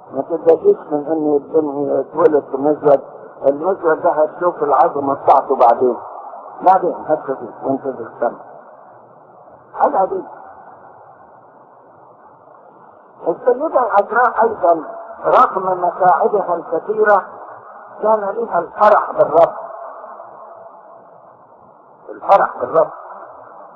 ما تتضايقش من ان الدم يتولد في مزود. المزود ده هتشوف العظمه بتاعته بعدين هتشوفه وانت تستنى حاجه عاديه. السيدة العذراء ايضا رغم مساعدها الكثيرة كان لها الفرح بالرب.